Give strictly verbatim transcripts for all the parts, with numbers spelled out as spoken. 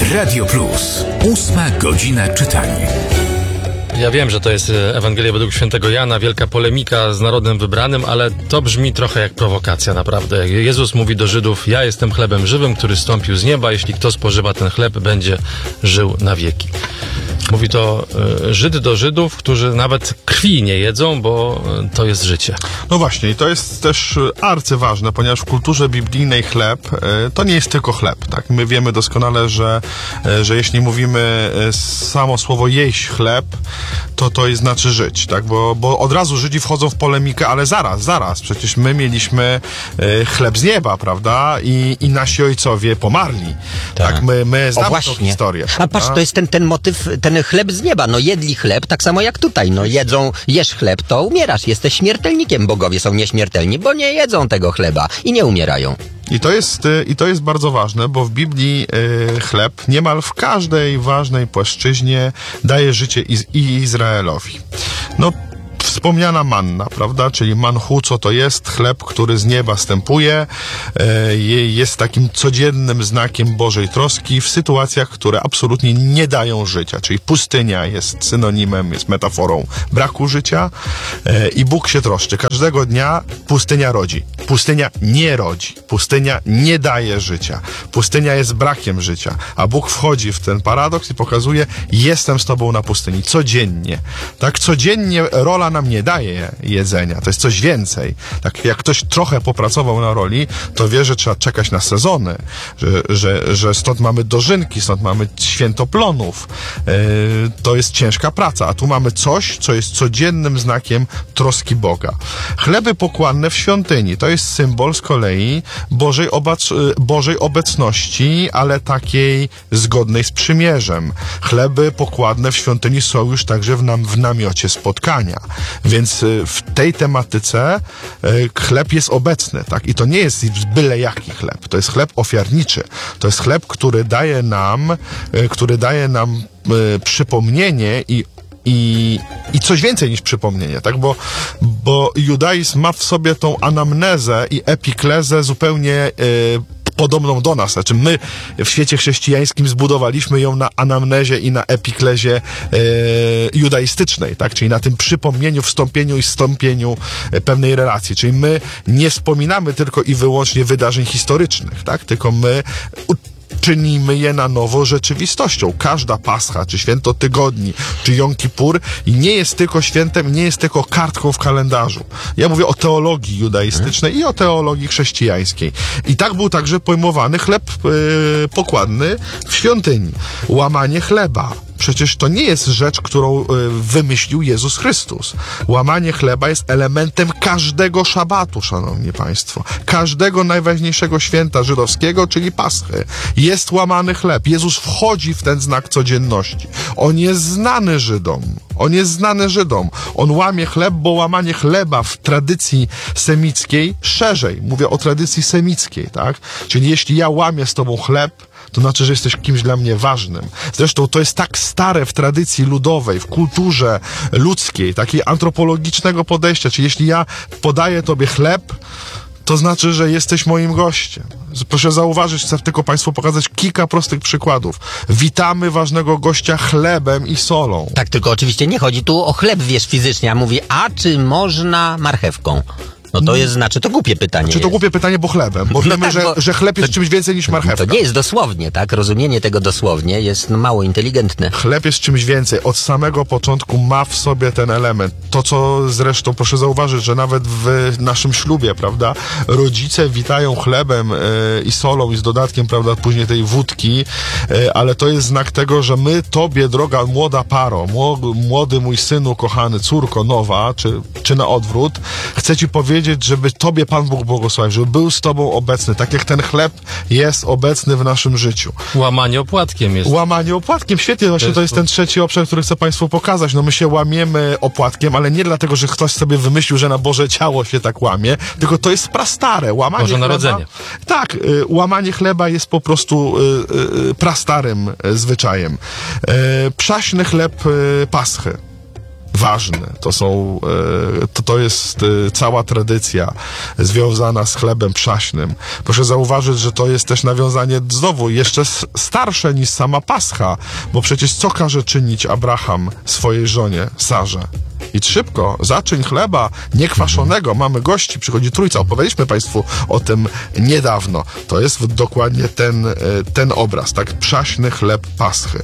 Radio Plus. Ósma godzina czytania. Ja wiem, że to jest Ewangelia według świętego Jana, wielka polemika z narodem wybranym, ale to brzmi trochę jak prowokacja, naprawdę. Jezus mówi do Żydów: ja jestem chlebem żywym, który stąpił z nieba, jeśli kto spożywa ten chleb, będzie żył na wieki. Mówi to y, Żyd do Żydów, którzy nawet krwi nie jedzą, bo y, to jest życie. No właśnie, i to jest też arcyważne, ponieważ w kulturze biblijnej chleb y, to nie jest tylko chleb, tak? My wiemy doskonale, że, y, że jeśli mówimy y, samo słowo jeść chleb, to to jest znaczy żyć, tak? Bo, bo od razu Żydzi wchodzą w polemikę, ale zaraz, zaraz, przecież my mieliśmy y, chleb z nieba, prawda? I, i nasi ojcowie pomarli. Tak, tak my, my znamy tą historię. A patrz, to jest ten, ten motyw, ten chleb z nieba. No jedli chleb, tak samo jak tutaj. No jedzą, jesz chleb, to umierasz. Jesteś śmiertelnikiem. Bogowie są nieśmiertelni, bo nie jedzą tego chleba i nie umierają. I to jest, i to jest bardzo ważne, bo w Biblii y, chleb niemal w każdej ważnej płaszczyźnie daje życie iz, i Izraelowi. No, wspomniana manna, prawda? Czyli manchu, co to jest? Chleb, który z nieba stępuje, e, jest takim codziennym znakiem Bożej troski w sytuacjach, które absolutnie nie dają życia. Czyli pustynia jest synonimem, jest metaforą braku życia e, i Bóg się troszczy. Każdego dnia pustynia rodzi. Pustynia nie rodzi. Pustynia nie daje życia. Pustynia jest brakiem życia. A Bóg wchodzi w ten paradoks i pokazuje: jestem z tobą na pustyni. Codziennie. Tak, codziennie rola nam nie daje jedzenia. To jest coś więcej. Tak jak ktoś trochę popracował na roli, to wie, że trzeba czekać na sezony, że, że, że stąd mamy dożynki, stąd mamy święto plonów. Yy, to jest ciężka praca, a tu mamy coś, co jest codziennym znakiem troski Boga. Chleby pokładne w świątyni, to jest symbol z kolei Bożej, obac- Bożej obecności, ale takiej zgodnej z przymierzem. Chleby pokładne w świątyni są już także w, nam, w namiocie spotkania. Więc w tej tematyce chleb jest obecny, tak? I to nie jest byle jaki chleb. To jest chleb ofiarniczy. To jest chleb, który daje nam, który daje nam przypomnienie i I, i coś więcej niż przypomnienie, tak? Bo, bo judaizm ma w sobie tą anamnezę i epiklezę zupełnie y, podobną do nas. Znaczy my w świecie chrześcijańskim zbudowaliśmy ją na anamnezie i na epiklezie e, judaistycznej, tak? Czyli na tym przypomnieniu, wstąpieniu i zstąpieniu pewnej relacji. Czyli my nie wspominamy tylko i wyłącznie wydarzeń historycznych, tak? Tylko my czynimy je na nowo rzeczywistością. Każda Pascha, czy święto tygodni, czy Jom Kippur nie jest tylko świętem, nie jest tylko kartką w kalendarzu. Ja mówię o teologii judaistycznej i o teologii chrześcijańskiej. I tak był także pojmowany chleb yy, pokładny w świątyni. Łamanie chleba. Przecież to nie jest rzecz, którą y, wymyślił Jezus Chrystus. Łamanie chleba jest elementem każdego szabatu, szanowni państwo. Każdego najważniejszego święta żydowskiego, czyli Paschy. Jest łamany chleb. Jezus wchodzi w ten znak codzienności. On jest znany Żydom. On jest znany Żydom. On łamie chleb, bo łamanie chleba w tradycji semickiej szerzej. Mówię o tradycji semickiej, tak? Czyli jeśli ja łamię z tobą chleb, to znaczy, że jesteś kimś dla mnie ważnym. Zresztą to jest tak stare w tradycji ludowej, w kulturze ludzkiej, takiej antropologicznego podejścia. Czyli jeśli ja podaję tobie chleb, to znaczy, że jesteś moim gościem. Proszę zauważyć, chcę tylko państwu pokazać kilka prostych przykładów. Witamy ważnego gościa chlebem i solą. Tak, tylko oczywiście nie chodzi tu o chleb, wiesz, fizycznie, a mówi, a czy można marchewką? No to jest, znaczy, to głupie pytanie. Czy to jest. głupie pytanie, bo chlebem? Bo wiemy, no tak, że, bo... że chleb jest to, czymś więcej niż marchewka. To nie jest dosłownie, tak? Rozumienie tego dosłownie jest no, mało inteligentne. Chleb jest czymś więcej. Od samego początku ma w sobie ten element. To, co zresztą, proszę zauważyć, że nawet w naszym ślubie, prawda, rodzice witają chlebem yy, i solą i z dodatkiem, prawda, później tej wódki, yy, ale to jest znak tego, że my tobie, droga młoda paro, młody mój synu, kochany, córko nowa, czy, czy na odwrót, chcę ci powiedzieć, żeby tobie Pan Bóg błogosławił, żeby był z tobą obecny, tak jak ten chleb jest obecny w naszym życiu. Łamanie opłatkiem jest. Łamanie opłatkiem, świetnie, właśnie to jest, to jest ten trzeci obszar, który chcę państwu pokazać. No my się łamiemy opłatkiem, ale nie dlatego, że ktoś sobie wymyślił, że na Boże ciało się tak łamie, tylko to jest prastare. Łamanie Boże chleba, Narodzenie. Tak, y, łamanie chleba jest po prostu y, y, prastarym y, zwyczajem. Y, przaśny chleb y, Paschy. ważny. To są, to, to jest cała tradycja związana z chlebem przaśnym. Proszę zauważyć, że to jest też nawiązanie znowu jeszcze starsze niż sama Pascha, bo przecież co każe czynić Abraham swojej żonie Sarze? Idź szybko, zaczyń chleba niekwaszonego. Mamy gości, przychodzi trójca. Opowiadaliśmy Państwu o tym niedawno. To jest dokładnie ten, ten obraz, tak? Przaśny chleb Paschy.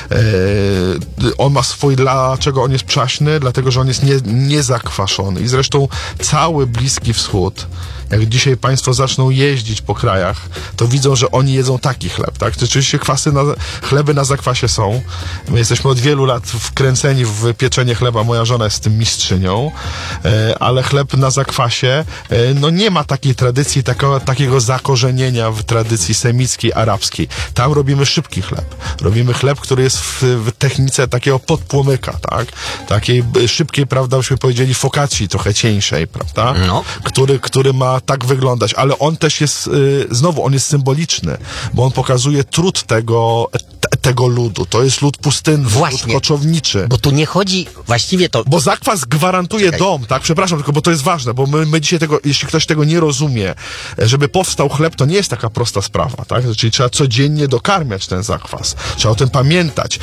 Eee, on ma swój, dlaczego on jest przaśny? Dlatego, że on jest nie, niezakwaszony. I zresztą cały Bliski Wschód, jak dzisiaj Państwo zaczną jeździć po krajach, to widzą, że oni jedzą taki chleb, tak? Rzeczywiście kwasy na, chleby na zakwasie są. My jesteśmy od wielu lat wkręceni w pieczenie chleba. Moja żona jest tym mistrzynią, e, ale chleb na zakwasie, e, no nie ma takiej tradycji, takiego, takiego zakorzenienia w tradycji semickiej, arabskiej. Tam robimy szybki chleb. Robimy chleb, który jest w, w technice takiego podpłomyka, tak? Takiej szybkiej, prawda, byśmy powiedzieli focacci, trochę cieńszej, prawda? No. Który, który ma tak wyglądać, ale on też jest, y, znowu, on jest symboliczny, bo on pokazuje trud tego, te, tego ludu. To jest lud pustynny, Właśnie. lud koczowniczy. Bo tu nie chodzi, właściwie to... Bo zakwas gwarantuje Czekaj. dom, tak? Przepraszam, tylko bo to jest ważne, bo my, my dzisiaj tego, jeśli ktoś tego nie rozumie, żeby powstał chleb, to nie jest taka prosta sprawa, tak? Czyli trzeba codziennie dokarmiać ten zakwas. Trzeba o tym pamiętać.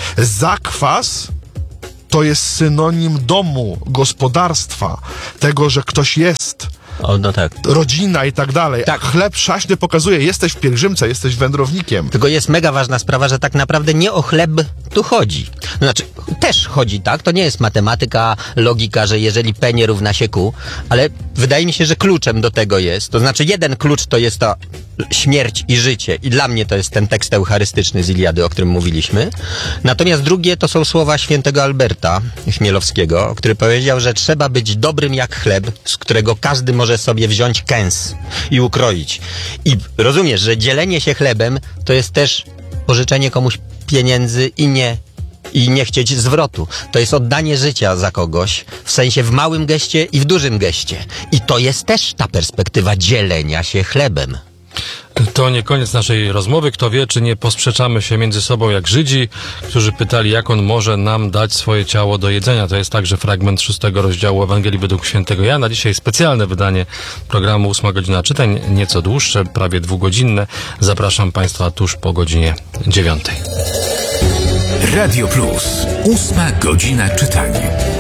Zakwas to jest synonim domu, gospodarstwa, tego, że ktoś jest, O, no tak. rodzina i tak dalej. Tak. Chleb przaśny pokazuje, jesteś w pielgrzymce, jesteś wędrownikiem. Tylko jest mega ważna sprawa, że tak naprawdę nie o chleb tu chodzi. Znaczy, też chodzi, tak? To nie jest matematyka, logika, że jeżeli P nie równa się Q, ale wydaje mi się, że kluczem do tego jest. To znaczy, jeden klucz to jest ta śmierć i życie. I dla mnie to jest ten tekst eucharystyczny z Iliady, o którym mówiliśmy. Natomiast drugie to są słowa świętego Alberta Chmielowskiego, który powiedział, że trzeba być dobrym jak chleb, z którego każdy może sobie wziąć kęs i ukroić. I rozumiesz, że dzielenie się chlebem to jest też pożyczenie komuś pieniędzy i nie i nie chcieć zwrotu. To jest oddanie życia za kogoś, w sensie w małym geście i w dużym geście. I to jest też ta perspektywa dzielenia się chlebem. To nie koniec naszej rozmowy. Kto wie, czy nie posprzeczamy się między sobą jak Żydzi, którzy pytali, jak on może nam dać swoje ciało do jedzenia. To jest także fragment szóstego rozdziału Ewangelii według świętego Jana. Dzisiaj specjalne wydanie programu Ósma Godzina Czytań, nieco dłuższe, prawie dwugodzinne. Zapraszam Państwa tuż po godzinie dziewiątej. Radio Plus. Ósma Godzina Czytań.